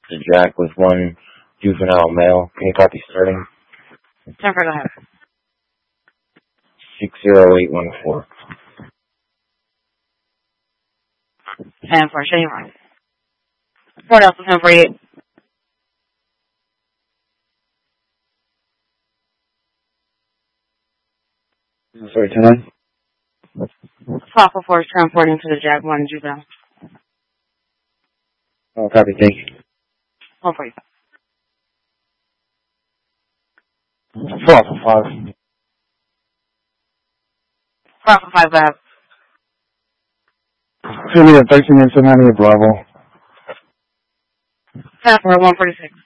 The Jack with one juvenile male. Can you copy starting? 10 for go ahead. 60814. 10 for Shady Run. 4 Delta 1048. Sorry, 10-9? 12 for 4 is transporting to the Jack 1 juvenile. Oh, copy, thank you. 145. 12 for 5. 5 for 5 go ahead. Juliet, 13 and 790 Bravo. 10 for 146.